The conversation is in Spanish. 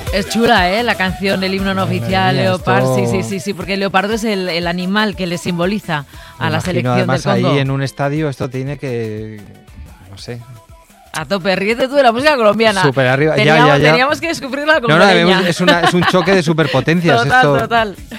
Es chula, ¿eh? La canción, el himno no oficial, mía, Leopard. esto... Sí, porque el leopardo es el animal que le simboliza a la selección además, del Congo. ahí en un estadio esto tiene que... no sé... A tope, ríete tú de la música colombiana. Súper arriba, Teníamos que descubrir la colombiana. No, es un choque de superpotencias. Total, esto... total.